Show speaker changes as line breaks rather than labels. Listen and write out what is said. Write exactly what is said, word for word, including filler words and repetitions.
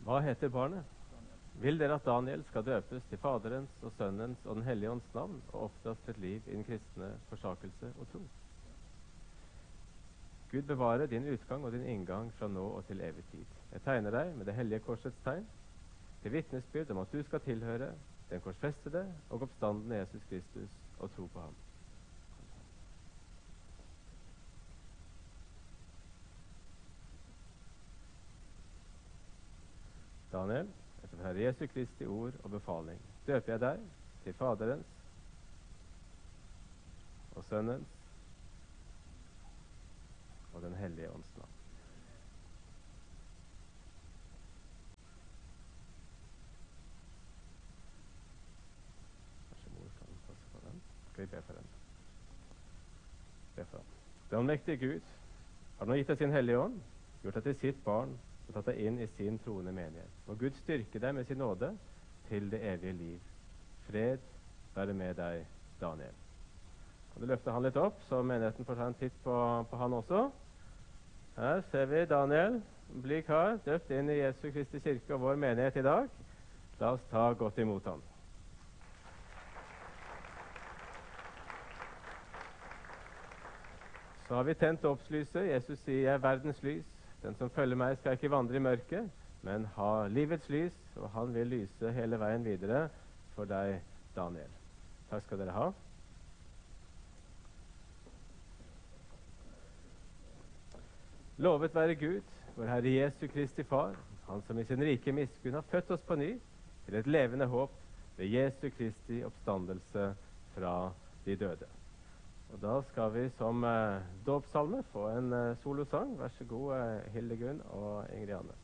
Hva heter barnet? Vil dere at Daniel skal døpes til Faderens og Sønnens og Den hellige ånds navn, og oppdras til et liv i den kristne forsakelse og tro? Gud bevare din utgang og din inngang fra nå og til evig tid. Jeg tegner deg med det hellige korsets tegn, til vitnesbyrd om at du skal tilhøre den korsfestede og oppstandende Jesus Kristus og tro på ham. Daniel, etter Herre Jesu Kristi ord og befaling, døper jeg deg til Faderens og Sønnens og Den hellige ånds navn. Kanskje mor kan passe på den. Skal vi be for den? Be for den. Den allmektige Gud har nå gitt deg sin hellige ånd, gjort deg til sitt barn og tatt deg inn i sin troende menighet. Og Gud styrke deg med sin nåde til det evige liv. Fred være med deg, Daniel. Kan du løfte han litt opp, så menigheten får ta en titt på, på han også? Her ser vi Daniel, bli kar, døpt inn i Jesu Kristi kirke og vår menighet i dag. La oss ta godt imot han. Så har vi tent oppslyset. Jesus sier, jeg er verdens lys. Den som følger meg skal ikke vandre i mørket, men ha livets lys, og han vil lyse hele veien videre for deg, Daniel. Takk skal dere ha. Lovet være Gud, vår Herre Jesu Kristi Far, han som i sin rike miskunn har født oss på ny til et levende håp ved Jesu Kristi oppstandelse fra de døde. Og da skal vi som eh, dåpssalme få en eh, solosang. Vær så god, eh, Hildegunn og Ingrid Anne.